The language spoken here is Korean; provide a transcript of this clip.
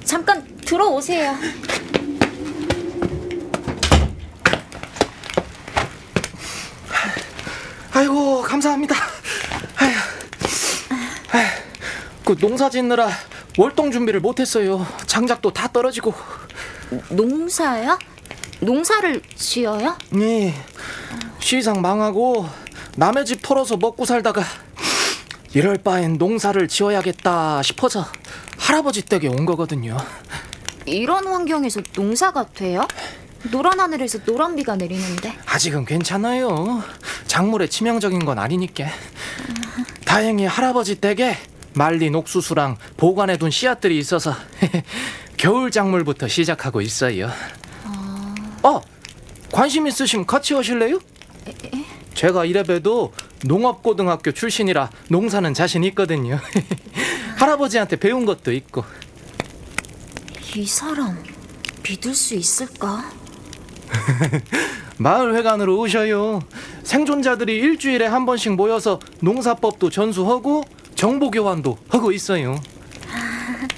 잠깐 들어오세요. 아이고, 감사합니다. 그 농사 짓느라 월동 준비를 못했어요. 장작도 다 떨어지고. 농사요? 농사를 지어요? 네, 시상 망하고 남의 집 털어서 먹고 살다가 이럴 바엔 농사를 지어야겠다 싶어서 할아버지 댁에 온 거거든요. 이런 환경에서 농사가 돼요? 노란 하늘에서 노란 비가 내리는데. 아직은 괜찮아요. 작물에 치명적인 건 아니니까. 다행히 할아버지 댁에 말린 옥수수랑 보관해둔 씨앗들이 있어서 겨울 작물부터 시작하고 있어요. 관심 있으시면 같이 오실래요? 제가 이래봬도 농업고등학교 출신이라 농사는 자신 있거든요. 할아버지한테 배운 것도 있고. 이 사람 믿을 수 있을까? 마을회관으로 오셔요. 생존자들이 일주일에 한 번씩 모여서 농사법도 전수하고 정보교환도 하고 있어요.